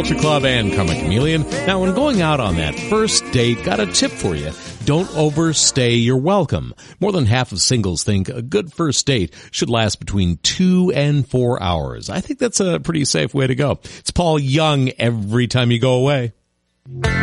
Culture Club and Karma Chameleon. Now, when going out on that first date, got a tip for you. Don't overstay your welcome. More than half of singles think a good first date should last between 2 and 4 hours. I think that's a pretty safe way to go. It's Paul Young, Every Time You Go Away.